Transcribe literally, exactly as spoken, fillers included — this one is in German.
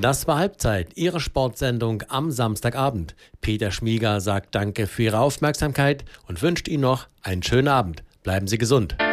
Das war Halbzeit, Ihre Sportsendung am Samstagabend. Peter Schmieger sagt Danke für Ihre Aufmerksamkeit und wünscht Ihnen noch einen schönen Abend. Bleiben Sie gesund.